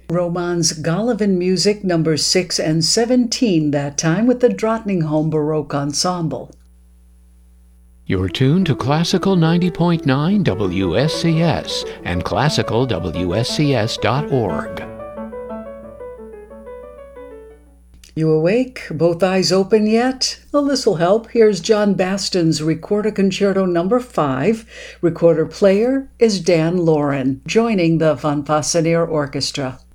Romans Golovin Music numbers 6 and 17 that time with the Drottningholm Baroque Ensemble. You're tuned to Classical 90.9 WSCS and classicalwscs.org. You awake? Both eyes open yet? Well, this'll help. Here's John Baston's Recorder Concerto No. 5. Recorder player is Dan Lauren, joining the Van Passeneer Orchestra.